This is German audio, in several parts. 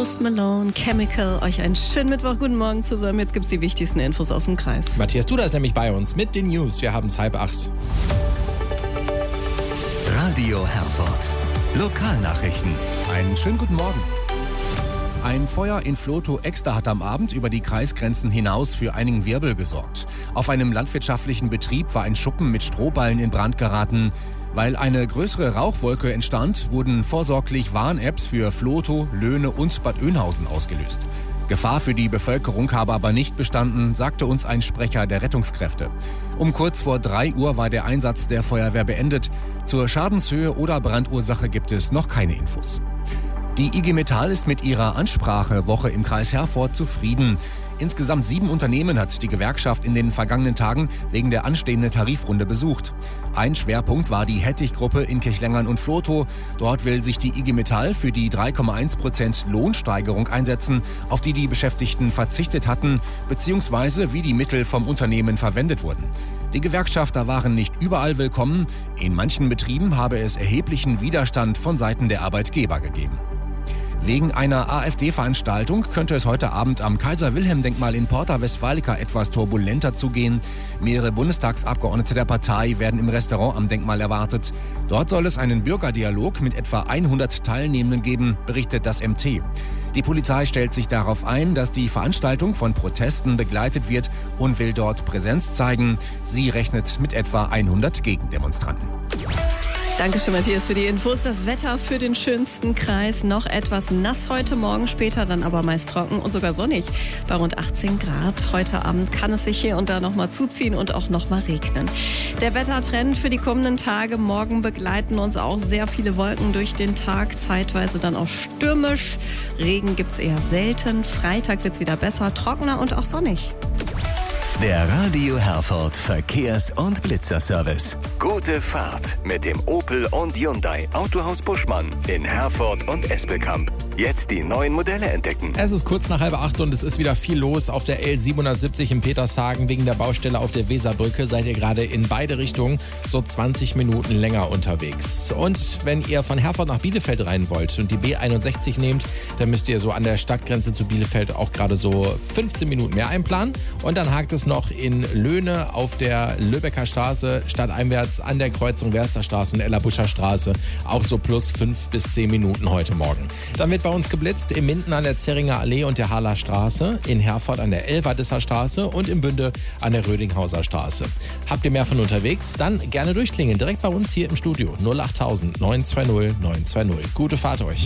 Post Malone, Chemical. Euch einen schönen Mittwoch, guten Morgen zusammen. Jetzt gibt es die wichtigsten Infos aus dem Kreis. Matthias Duda ist nämlich bei uns mit den News. Wir haben es 7:30. Radio Herford. Lokalnachrichten. Einen schönen guten Morgen. Ein Feuer in Vlotho-Exter hat am Abend über die Kreisgrenzen hinaus für einigen Wirbel gesorgt. Auf einem landwirtschaftlichen Betrieb war ein Schuppen mit Strohballen in Brand geraten. Weil eine größere Rauchwolke entstand, wurden vorsorglich Warn-Apps für Vlotho, Löhne und Bad Oeynhausen ausgelöst. Gefahr für die Bevölkerung habe aber nicht bestanden, sagte uns ein Sprecher der Rettungskräfte. Um kurz vor 3 Uhr war der Einsatz der Feuerwehr beendet. Zur Schadenshöhe oder Brandursache gibt es noch keine Infos. Die IG Metall ist mit ihrer Ansprachewoche im Kreis Herford zufrieden. Insgesamt 7 Unternehmen hat die Gewerkschaft in den vergangenen Tagen wegen der anstehenden Tarifrunde besucht. Ein Schwerpunkt war die Hettich-Gruppe in Kirchlengern und Vlotho. Dort will sich die IG Metall für die 3,1% Lohnsteigerung einsetzen, auf die die Beschäftigten verzichtet hatten, beziehungsweise wie die Mittel vom Unternehmen verwendet wurden. Die Gewerkschafter waren nicht überall willkommen. In manchen Betrieben habe es erheblichen Widerstand von Seiten der Arbeitgeber gegeben. Wegen einer AfD-Veranstaltung könnte es heute Abend am Kaiser-Wilhelm-Denkmal in Porta Westfalica etwas turbulenter zugehen. Mehrere Bundestagsabgeordnete der Partei werden im Restaurant am Denkmal erwartet. Dort soll es einen Bürgerdialog mit etwa 100 Teilnehmenden geben, berichtet das MT. Die Polizei stellt sich darauf ein, dass die Veranstaltung von Protesten begleitet wird und will dort Präsenz zeigen. Sie rechnet mit etwa 100 Gegendemonstranten. Dankeschön, Matthias, für die Infos. Das Wetter für den schönsten Kreis. Noch etwas nass heute Morgen, später dann aber meist trocken und sogar sonnig bei rund 18 Grad. Heute Abend kann es sich hier und da nochmal zuziehen und auch nochmal regnen. Der Wettertrend für die kommenden Tage. Morgen begleiten uns auch sehr viele Wolken durch den Tag, zeitweise dann auch stürmisch. Regen gibt's eher selten. Freitag wird's wieder besser, trockener und auch sonnig. Der Radio Herford Verkehrs- und Blitzerservice. Gute Fahrt mit dem Opel und Hyundai Autohaus Buschmann in Herford und Espelkamp. Jetzt die neuen Modelle entdecken. Es ist kurz nach 7:30 und es ist wieder viel los auf der L770 in Petershagen. Wegen der Baustelle auf der Weserbrücke seid ihr gerade in beide Richtungen so 20 Minuten länger unterwegs. Und wenn ihr von Herford nach Bielefeld rein wollt und die B61 nehmt, dann müsst ihr so an der Stadtgrenze zu Bielefeld auch gerade so 15 Minuten mehr einplanen. Und dann hakt es noch in Löhne auf der Lübecker Straße stadteinwärts an der Kreuzung Wersterstraße und Ellerbuscher Straße auch so plus 5 bis 10 Minuten heute Morgen. Dann wird bei uns geblitzt in Minden an der Zerringer Allee und der Haller Straße, in Herford an der Elverdisser Straße und in Bünde an der Rödinghauser Straße. Habt ihr mehr von unterwegs? Dann gerne durchklingeln, direkt bei uns hier im Studio 08000 920 920. Gute Fahrt euch.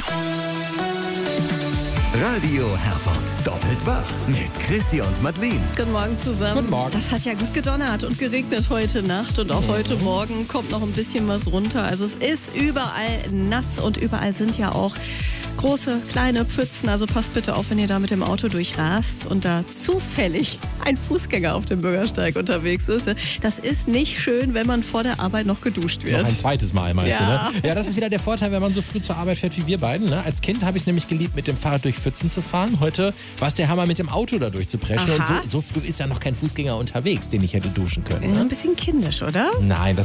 Radio Herford. Doppelt wach mit Chrissy und Madeleine. Guten Morgen zusammen. Guten Morgen. Das hat ja gut gedonnert und geregnet heute Nacht und auch heute Morgen kommt noch ein bisschen was runter. Also es ist überall nass und überall sind ja auch große, kleine Pfützen. Also passt bitte auf, wenn ihr da mit dem Auto durchrast und da zufällig ein Fußgänger auf dem Bürgersteig unterwegs ist. Das ist nicht schön, wenn man vor der Arbeit noch geduscht wird. Noch ein zweites Mal, meinst Ja. du, ne? Ja, das ist wieder der Vorteil, wenn man so früh zur Arbeit fährt wie wir beiden. Ne? Als Kind habe ich es nämlich geliebt, mit dem Fahrrad durch Pfützen zu fahren. Heute war es der Hammer, mit dem Auto da durchzupreschen. Aha. Und so früh ist ja noch kein Fußgänger unterwegs, den ich hätte duschen können. Ja, Ne? ein bisschen kindisch, oder? Nein,